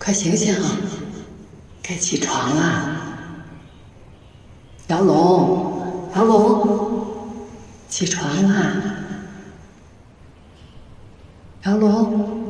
快醒醒啊！该起床啦！姚龙，姚龙，起床啦！姚龙。